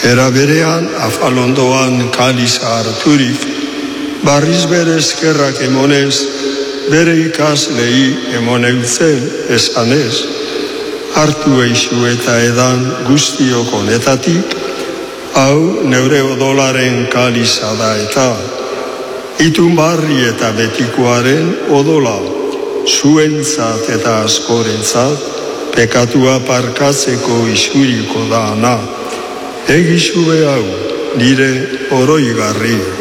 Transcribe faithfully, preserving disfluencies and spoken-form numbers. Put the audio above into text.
Era berean, afalondoan kaliza harturik, barriz bere eskerrak emonez, bere ikaslei emoneutzen esanez, hartu eixu eta edan guztiok honetatik, hau neure odolaren kaliza da eta, itun barri eta betikoaren odola, zuentzat eta askorentzat, pekatua parkatzeko isuriko da ana, egizue hau nire oroigarri.